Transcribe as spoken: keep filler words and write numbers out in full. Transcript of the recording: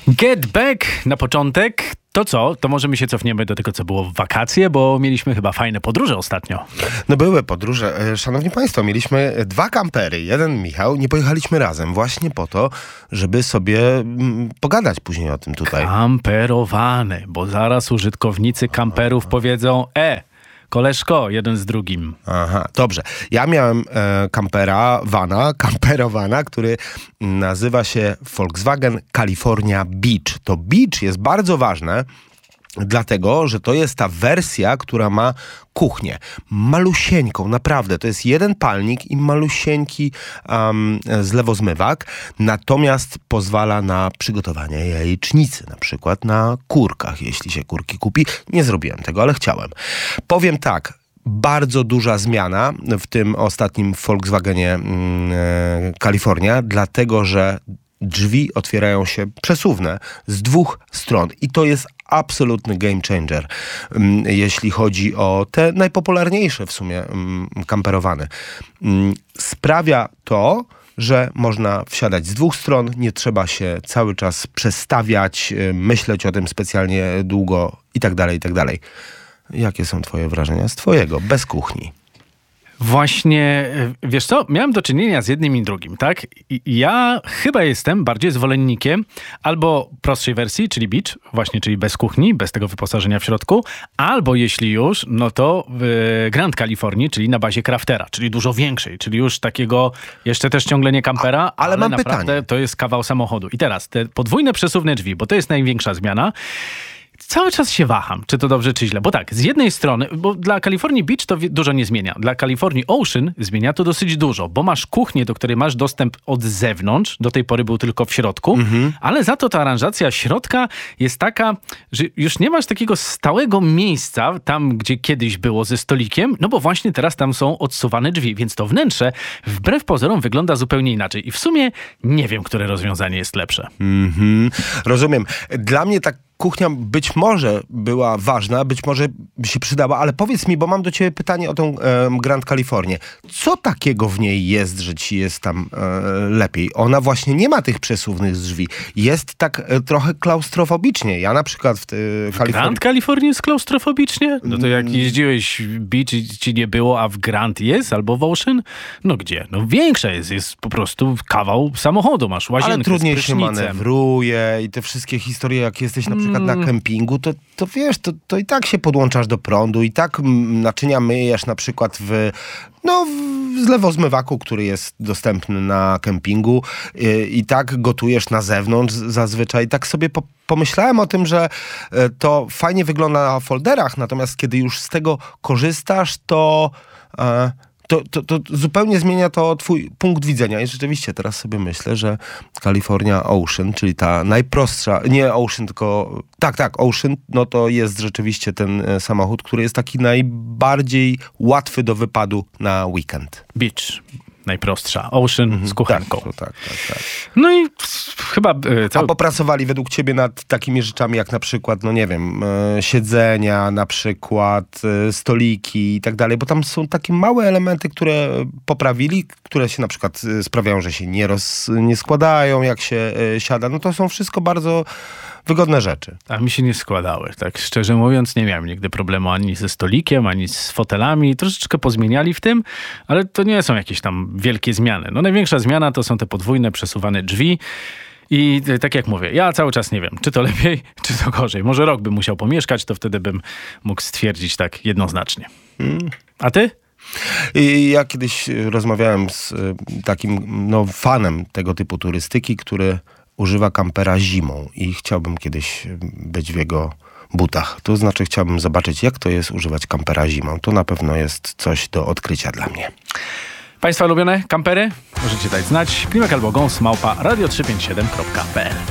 Get back na początek. To co? To może my się cofniemy do tego, co było w wakacje, bo mieliśmy chyba fajne podróże ostatnio. No były podróże. Szanowni Państwo, mieliśmy dwa kampery. Jeden Michał, nie pojechaliśmy razem właśnie po to, żeby sobie mm, pogadać później o tym tutaj. Kamperowane, bo zaraz użytkownicy kamperów powiedzą e, koleżko, jeden z drugim. Aha, dobrze. Ja miałem e, kampera, vana, kamperowana, który nazywa się Volkswagen California Beach. To Beach jest bardzo ważne, dlatego, że to jest ta wersja, która ma kuchnię. Malusieńką, naprawdę. To jest jeden palnik i malusieńki um, zlewozmywak. Natomiast pozwala na przygotowanie jajecznicy, na przykład na kurkach, jeśli się kurki kupi. Nie zrobiłem tego, ale chciałem. Powiem tak. Bardzo duża zmiana w tym ostatnim Volkswagenie mm, California, dlatego, że drzwi otwierają się przesuwne z dwóch stron i to jest absolutny game changer, jeśli chodzi o te najpopularniejsze w sumie kamperowane. Sprawia to, że można wsiadać z dwóch stron, nie trzeba się cały czas przestawiać, myśleć o tym specjalnie długo i tak dalej, i tak dalej. Jakie są twoje wrażenia z twojego, bez kuchni? Właśnie, wiesz co, miałem do czynienia z jednym i drugim, tak? I ja chyba jestem bardziej zwolennikiem albo prostszej wersji, czyli Beach, właśnie, czyli bez kuchni, bez tego wyposażenia w środku, albo jeśli już, no to w Grand Californii, czyli na bazie Craftera, czyli dużo większej, czyli już takiego, jeszcze też ciągle nie kampera, A, ale, ale mam naprawdę pytanie. To jest kawał samochodu. I teraz te podwójne przesuwne drzwi, bo to jest największa zmiana. Cały czas się waham, czy to dobrze, czy źle. Bo tak, z jednej strony, bo dla California Beach to dużo nie zmienia. Dla California Ocean zmienia to dosyć dużo, bo masz kuchnię, do której masz dostęp od zewnątrz. Do tej pory był tylko w środku. Mhm. Ale za to ta aranżacja środka jest taka, że już nie masz takiego stałego miejsca tam, gdzie kiedyś było ze stolikiem, no bo właśnie teraz tam są odsuwane drzwi. Więc to wnętrze wbrew pozorom wygląda zupełnie inaczej. I w sumie nie wiem, które rozwiązanie jest lepsze. Mhm. Rozumiem. Dla mnie tak kuchnia być może była ważna, być może by się przydała, ale powiedz mi, bo mam do ciebie pytanie o tą e, Grand Californię. Co takiego w niej jest, że ci jest tam e, lepiej? Ona właśnie nie ma tych przesuwnych drzwi. Jest tak e, trochę klaustrofobicznie. Ja na przykład w, te, w Kalifornii... Grand California jest klaustrofobicznie? No to jak Mm. jeździłeś w Beach i ci nie było, a w Grand jest, albo w Ocean? No gdzie? No większa jest. Jest po prostu kawał samochodu. Masz łazienkę Ale trudniej z się prysznicem. manewruje i te wszystkie historie, jak jesteś na przykład na kempingu, to, to wiesz, to, to i tak się podłączasz do prądu, i tak m, naczynia myjesz na przykład w, no, w zlewozmywaku, który jest dostępny na kempingu, i, i tak gotujesz na zewnątrz zazwyczaj. Tak sobie po, pomyślałem o tym, że e, to fajnie wygląda na folderach, natomiast kiedy już z tego korzystasz, to... E, To, to, to zupełnie zmienia to twój punkt widzenia. I rzeczywiście teraz sobie myślę, że California Ocean, czyli ta najprostsza, nie Ocean, tylko tak, tak, Ocean, no to jest rzeczywiście ten samochód, który jest taki najbardziej łatwy do wypadu na weekend. Beach. Najprostsza. Ocean mhm, z kuchenką. Tak, tak, tak, tak. No i chyba... E, cały... A popracowali według ciebie nad takimi rzeczami jak na przykład, no nie wiem, e, siedzenia, na przykład e, stoliki i tak dalej, bo tam są takie małe elementy, które poprawili, które się na przykład e, sprawiają, że się nie, roz, nie składają, jak się e, siada. No to są wszystko bardzo wygodne rzeczy. A mi się nie składały. Tak szczerze mówiąc, nie miałem nigdy problemu ani ze stolikiem, ani z fotelami. Troszeczkę pozmieniali w tym, ale to nie są jakieś tam wielkie zmiany. No największa zmiana to są te podwójne, przesuwane drzwi. I tak jak mówię, ja cały czas nie wiem, czy to lepiej, czy to gorzej. Może rok bym musiał pomieszkać, to wtedy bym mógł stwierdzić tak jednoznacznie. Hmm. A ty? I ja kiedyś rozmawiałem z takim no, fanem tego typu turystyki, który używa kampera zimą i chciałbym kiedyś być w jego butach. To znaczy chciałbym zobaczyć, jak to jest używać kampera zimą. To na pewno jest coś do odkrycia dla mnie. Państwa ulubione kampery? Możecie dać znać. Klimek albo gąs małpa radio trzysta pięćdziesiąt siedem kropka p l.